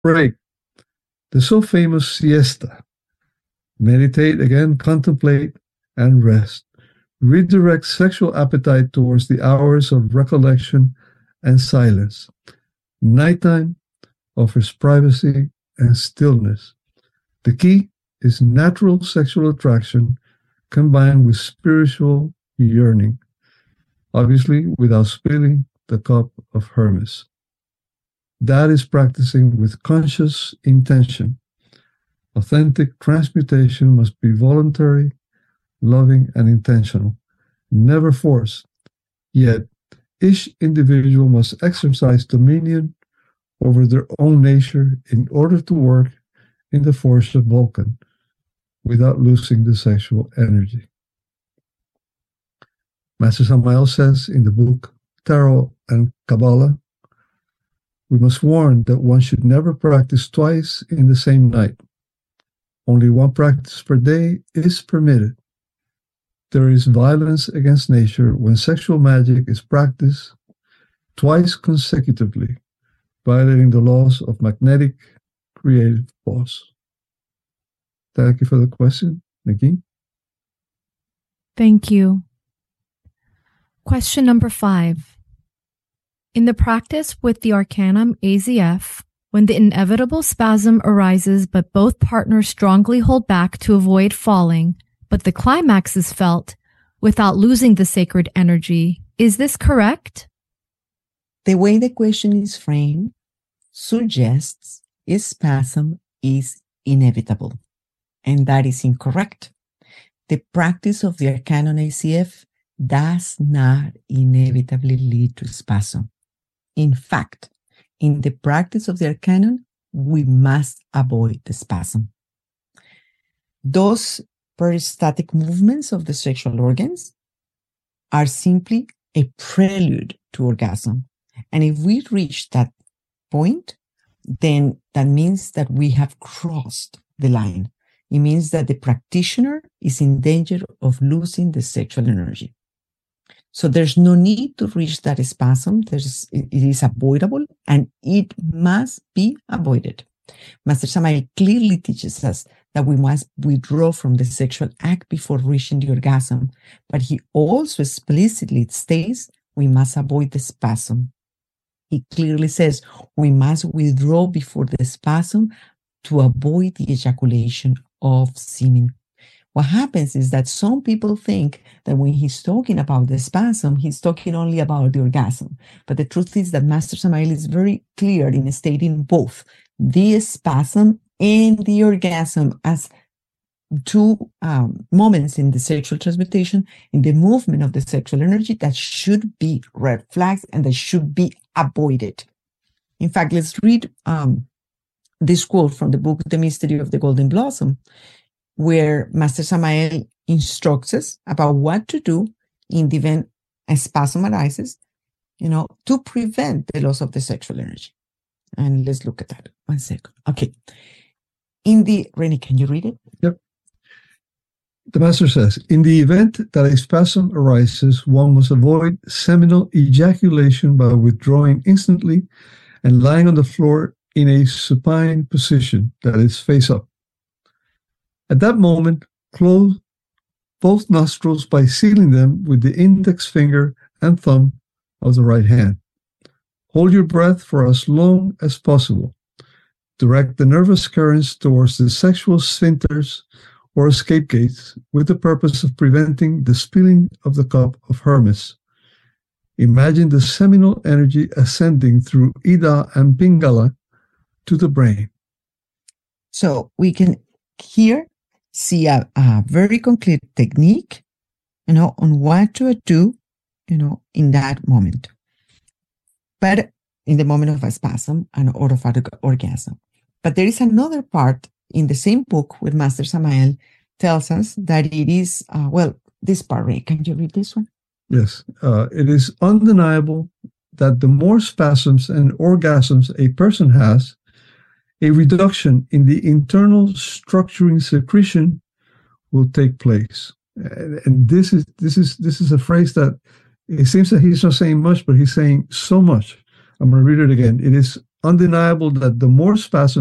Break. The so famous siesta. Meditate again, contemplate, and rest. Redirect sexual appetite towards the hours of recollection and silence. Nighttime offers privacy and stillness. The key is natural sexual attraction combined with spiritual yearning, obviously without spilling the cup of Hermes. That is practicing with conscious intention. Authentic transmutation must be voluntary, loving, and intentional, never forced. Yet, each individual must exercise dominion over their own nature in order to work in the force of Vulcan without losing the sexual energy. Master Samael says in the book Tarot and Kabbalah, we must warn that one should never practice twice in the same night. Only one practice per day is permitted. There is violence against nature when sexual magic is practiced twice consecutively, violating the laws of magnetic creative force. Thank you for the question, Nikki. Thank you. Question number 5. In the practice with the Arcanum AZF, when the inevitable spasm arises but both partners strongly hold back to avoid falling, but the climax is felt without losing the sacred energy, is this correct? The way the question is framed suggests a spasm is inevitable, and that is incorrect. The practice of the Arcanum AZF does not inevitably lead to spasm. In fact, in the practice of the Arcanum, we must avoid the spasm. Those peristatic movements of the sexual organs are simply a prelude to orgasm. And if we reach that point, then that means that we have crossed the line. It means that the practitioner is in danger of losing the sexual energy. So there's no need to reach that spasm. It is avoidable and it must be avoided. Master Samael clearly teaches us that we must withdraw from the sexual act before reaching the orgasm, but he also explicitly states we must avoid the spasm. He clearly says we must withdraw before the spasm to avoid the ejaculation of semen. What happens is that some people think that when he's talking about the spasm, he's talking only about the orgasm. But the truth is that Master Samael is very clear in stating both the spasm and the orgasm as two moments in the sexual transmutation, in the movement of the sexual energy that should be red flags and that should be avoided. In fact, let's read this quote from the book, The Mystery of the Golden Blossom, where Master Samael instructs us about what to do in the event a spasm arises, to prevent the loss of the sexual energy. And let's look at that. 1 second. Okay. Rennie, can you read it? Yep. The Master says, in the event that a spasm arises, one must avoid seminal ejaculation by withdrawing instantly and lying on the floor in a supine position, that is, face up. At that moment, close both nostrils by sealing them with the index finger and thumb of the right hand. Hold your breath for as long as possible. Direct the nervous currents towards the sexual sphincters or escape gates with the purpose of preventing the spilling of the cup of Hermes. Imagine the seminal energy ascending through Ida and Pingala to the brain. So we can here see a very concrete technique, on what to do, in that moment. But in the moment of a spasm and or of an orgasm. But there is another part in the same book where Master Samael tells us that it is, this part, Ray, can you read this one? Yes. It is undeniable that the more spasms and orgasms a person has, a reduction in the internal structuring secretion will take place. And this is a phrase that it seems that he's not saying much, but he's saying so much. I'm going to read it again. It is undeniable that the more spasms